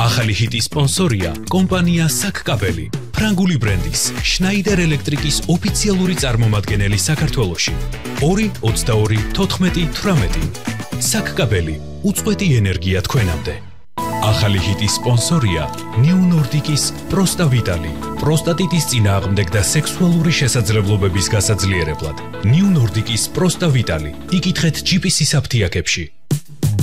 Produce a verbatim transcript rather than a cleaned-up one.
ახალი ჰიტის სპონსორია კომპანია საკკაბელი, ფრანგული ბრენდის შნაიდერ ელექტრიკის ოფიციალური წარმომადგენელი საქართველოში. ორი ოცდაორი თოთხმეტი თვრამეტი. საკკაბელი, უწყვეტი ენერგია თქვენამდე. ახალი ჰიტის სპონსორია ნიუ ნორდიკის პროსტა ვიტალი, პროსტატიტის წინააღმდეგ და სექსუალური შესაძლებლობების გასაძლიერებლად. ნიუ ნორდიკის პროსტა ვიტალი, იკითხეთ ჯი პი სის აფთიაქებში.